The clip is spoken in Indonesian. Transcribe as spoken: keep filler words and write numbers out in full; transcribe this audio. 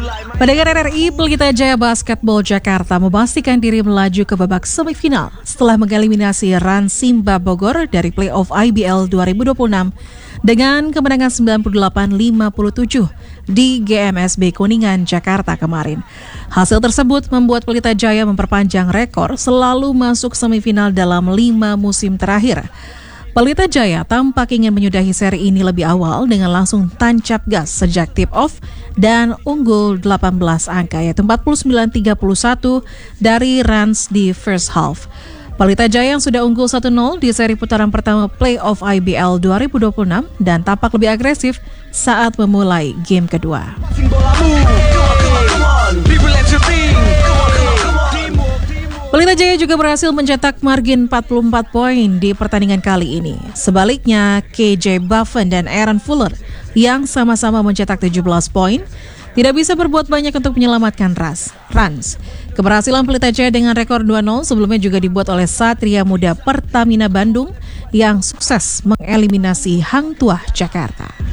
Pendengar R R I, Pelita Jaya Basketball Jakarta memastikan diri melaju ke babak semifinal setelah mengeliminasi Rans Simba Bogor dari playoff I B L dua ribu dua puluh enam dengan kemenangan sembilan puluh delapan lima puluh tujuh di G M S B Kuningan, Jakarta kemarin. Hasil tersebut membuat Pelita Jaya memperpanjang rekor selalu masuk semifinal dalam lima musim terakhir. Pelita Jaya tampak ingin menyudahi seri ini lebih awal dengan langsung tancap gas sejak tip-off dan unggul delapan belas angka yaitu empat puluh sembilan tiga puluh satu dari Rans di first half. Pelita Jaya yang sudah unggul satu nol di seri putaran pertama playoff I B L dua ribu dua puluh enam dan tampak lebih agresif saat memulai game kedua. Pelita Jaya juga berhasil mencetak margin empat puluh empat poin di pertandingan kali ini. Sebaliknya, K J Buffen dan Aaron Fuller yang sama-sama mencetak tujuh belas poin tidak bisa berbuat banyak untuk menyelamatkan Ras, Rans. Keberhasilan Pelita Jaya dengan rekor dua nol sebelumnya juga dibuat oleh Satria Muda Pertamina Bandung yang sukses mengeliminasi Hang Tuah Jakarta.